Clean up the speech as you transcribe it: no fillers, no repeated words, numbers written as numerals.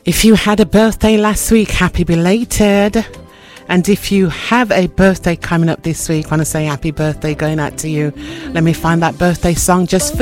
If you had a birthday last week, happy belated. And if you have a birthday coming up this week, I want to say happy birthday going out to you. Let me find that birthday song just for